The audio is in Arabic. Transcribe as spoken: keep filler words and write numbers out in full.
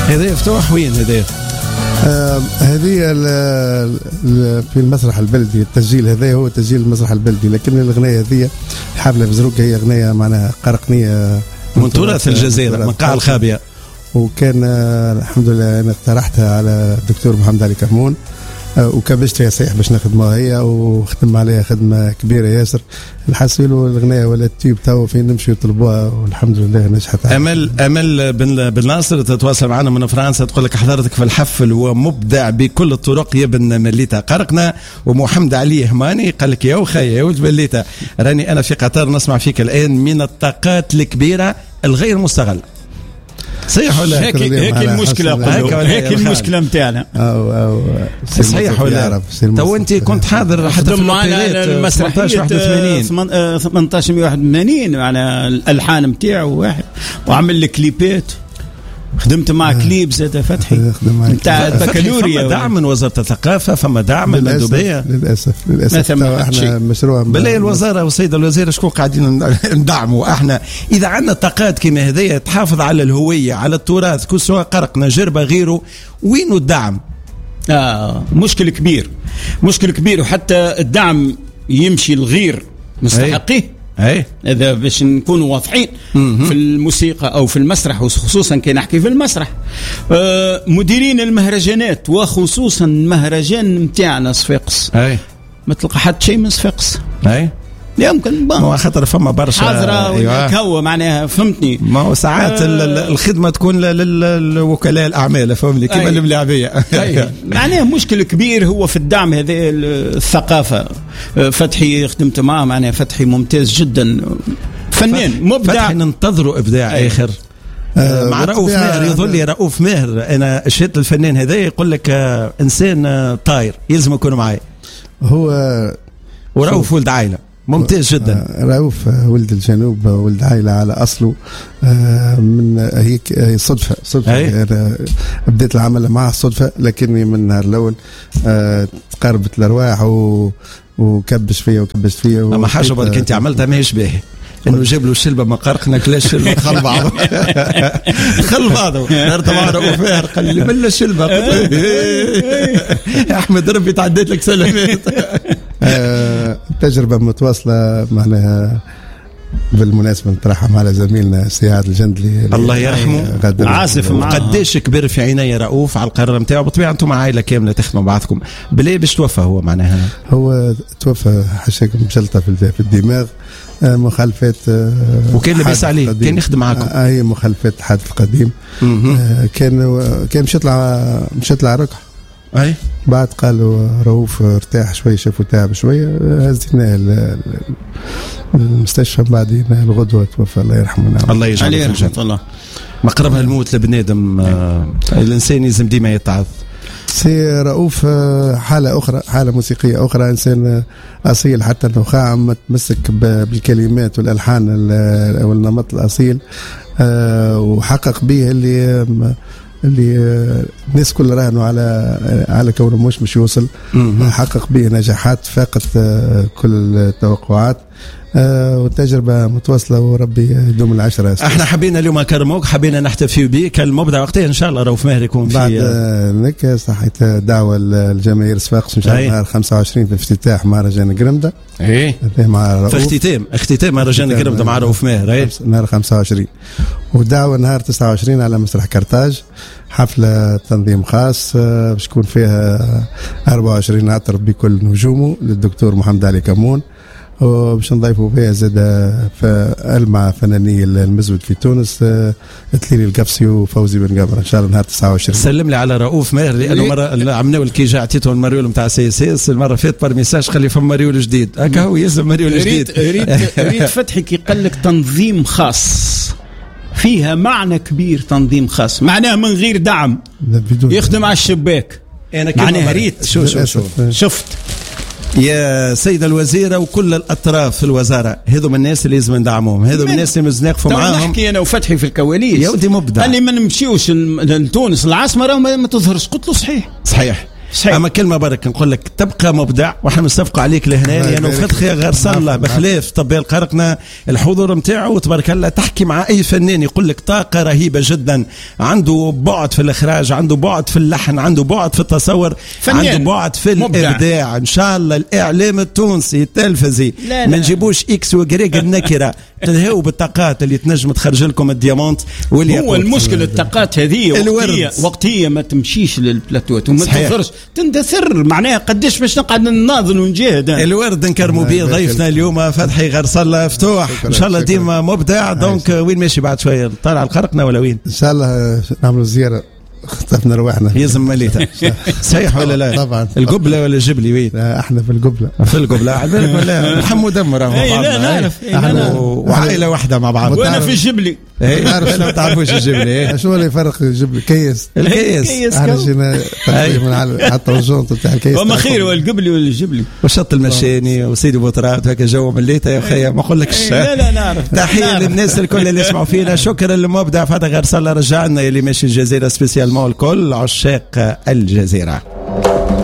هذا فتوح وين هذا؟ آه هذه في المسرح البلدي. التسجيل هذا هو تسجيل المسرح البلدي، لكن الأغنية هذه حفلة بزروك هي أغنية معناها قرقنية من تراث الجزائر، من قاع الخابية. وكان آه الحمد لله أنا اقترحتها على الدكتور محمد علي كرمون، آه وكبشت فيها صحيح باش نخدمها هي، وخدم عليها خدمة كبيرة ياسر. الحسيلو الأغنية ولا التيوب تو فين نمشي يطلبوها، والحمد لله نجحت. أمل أمل بن بن ناصر تتواصل معنا من فرنسا، تقول لك حضرتك في الحفل ومبدع بكل الطرق يا بن مليتا قرقنا. ومحمد علي هماني قال لك يا وخي يا ولد مليتا، راني أنا في قطر نسمع فيك الآن من الطاقات الكبيرة الغير مستغلة. صحيح ولا هيك هيك المشكلة هيك المشكلة متاعنا أو أو صحيح ولا؟ تو أنت كنت حاضر حتى في معنا المسرحية ثمانية عشر واحد وثمانين على الألحان متاعه واحد، وعمل لك كليبات. خدمت مع كليب زاد فتحي نتاع البكالوريا. فما دعم من وزارة الثقافة، فما دعم من الدبية. للأسف للأسف احنا مشروع بالله الوزارة والسيد الوزير شكون قاعدين ندعموا احنا. إذا عندنا طاقات كما هذيا تحافظ على الهوية على التراث كل سواء قرقنا جربة غيره، وينو الدعم؟ آه مشكل كبير مشكل كبير. وحتى الدعم يمشي الغير مستحقيه. أي. إذا باش نكونوا واضحين في الموسيقى أو في المسرح، وخصوصا كي نحكي في المسرح، آه مديرين المهرجانات وخصوصا المهرجان متاعنا صفاقس، أي. ما تلقى حد شيء من صفاقس. أي. يمكن ما هو خاطر فما برشا حاضرة وكوا معناها فهمتني. ما هو ساعات آه الخدمة تكون للوكلاء الأعمال فهمني كما الملاعبية. معناها مشكل كبير هو في الدعم هذه الثقافة. فتحي خدمت معه، معناها فتحي ممتاز جدا، فنان مبدع. فتحي ننتظروا إبداع أي. آخر آه مع رؤوف ماهر. يظل لي رؤوف ماهر أنا شهدت الفنان هذا يقول لك آه إنسان آه طاير يلزم يكون معي. هو ورؤوف ولد عائلة ممتاز جدا. رؤوف ولد الجنوب، ولد عائلة على أصله. من هيك صدفة صدفة بديت العمل معه صدفة، لكني من النهار الأول تقربت الأرواح و وكبش فيا وكبشت فيا. أما حاجة بالك أنت عملتها ماهيش باهي، إنه جاب له شلبة ما قرقنا كلاش شلبة خل بعضه خل بعضه. نهار طبعا رؤوف ماهر قال لي ملا شلبة يا أحمد ربي تعديت لك سلامات. تجربة متواصلة معناها بالمناسبة نطرحها على زميلنا سعاد الجندلي الله يرحمه عازف. قديش كبر في عيني رؤوف على القرار نتاعو. بطبيعة انتم عائلة كاملة تخدموا بعضكم. بلي باش توفى هو معناها؟ هو توفى حشاك مشلطة في الدماغ، مخالفات. وكان لاباس عليه قديم. كان يخدم معاكم؟ اي مخالفات حادث قديم. كان كان مش يطلع مش يطلع ركح. اي بعد قالوا رؤوف ارتاح شوي، شافوا تعب شويه، هزيناه المستشفى. بعدين الغدوه توفى الله يرحمه. نعم. الله يجعله في الجنة. الله مقربها الموت لبنادم. آه الانسان لازم ديما يتعظ. سي رؤوف حالة أخرى، حالة موسيقية أخرى، إنسان أصيل حتى النخاع متمسك بالكلمات والألحان والنمط الأصيل، وحقق به اللي اللي الناس كل راهنوا على على كونه مش مش يوصل. حقق به نجاحات فاقت كل التوقعات، والتجربة متواصلة وربي يدوم العشرة. احنا حبينا اليوم اكرموك، حبينا نحتفي بك المبدع وقتها ان شاء الله رؤوف ماهر يكون في بعد هناك. صحيت دعوة الجماهير صفاقس ان شاء الله نهار خمسة وعشرين في افتتاح مهرجان قرمدة. ايه مع رؤوف. في اختتام اختتام مهرجان قرمدة مع رؤوف ماهر. ايه نهار خمسة وعشرين، ودعوة نهار تسعة وعشرين على مسرح كرتاج، حفلة تنظيم خاص باش يكون فيها أربعة وعشرين عطر بكل نجومه للدكتور محمد علي كمون، وباش نضيفوا فيها زاد ألمع فناني المزود في تونس تليلي القفصي وفوزي بن قمر ان شاء الله نهار تسعة وعشرين. سلم لي على رؤوف ماهر لانه مره عملنا الكي جا عطيته المريول نتاع سي اس اس المره فاتت بار ميساج خلي فما مريول جديد هكا هو يلزم مريول جديد. ريت ريت فتحي كي قال لك تنظيم خاص فيها معنى كبير. تنظيم خاص معناه من غير دعم يخدم على الشباك. معناها ريت شو شو شو شفت يا سيدة الوزيرة وكل الأطراف في الوزارة، هذو من الناس اللي لازم ندعموهم، هذو من الناس اللي لازم نقفوا معاهم. نحكي أنا وفتحي في الكواليس يا ودي مبدع. قال لي ما نمشيوش لتونس العاصمة راه ما تظهرش. قلت له صحيح صحيح. اما كلمه برك نقول لك تبقى مبدع، واحنا نصفقوا عليك لهنا انا وفتحي غير صلى بخلاف طبيل قرقنا الحضور نتاعو تبارك الله. تحكي مع اي فنان يقول لك طاقه رهيبه جدا، عنده بعد في الاخراج، عنده بعد في اللحن، عنده بعد في التصور، عنده بعد في الابداع. ان شاء الله الاعلام التونسي التلفزي ما نجيبوش اكس وجريج النكره، تلهوا بالطاقات اللي تنجم تخرج لكم الديامونت. هو المشكله الطاقات هذه وقتيه وقتيه ما تمشيش للبلاتوات وما تقدرش تندثر. معناها قداش باش نقعد نناضل ونجاهد. الورد نكرموا به ضيفنا اليوم فتحي غير صلى فتوح، ان شاء الله ديما مبدع. دونك وين ماشي بعد شويه طالع القرقنا ولا وين؟ ان شاء الله نعملوا زياره خطفنا رواحنا يزم مليته صحيح ولا لا؟ طبعا. القبله ولا الجبلي وين؟ لا احنا في القبله. في القبله على بالك ولا محمد دمر مع بعضنا؟ لا نعرف احنا وعائله واحده مع بعض. وانا في الجبلي ايه ما تعرفوش الجبلي. شو اللي يفرق الجبلي؟ كيس الكيس احنا جينا تقريبا حتى الجونط تاع الكيس وما خير والقبلي ولا الجبلي وشط المشاني وسيدي بوطرات هكا جو مليته يا خيا ما اقولكش. لا لا نعرف. تحيه للناس الكل اللي يسمعوا فينا. شكرا للمبدع فتحي غير صلى رجعنا اللي ماشي الجزيره سبيسيالمون الكل عشاق الجزيره.